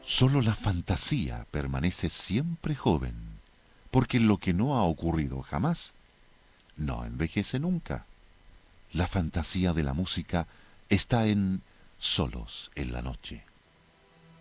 Solo la fantasía permanece siempre joven, porque lo que no ha ocurrido jamás no envejece nunca. La fantasía de la música está en Solos en la noche.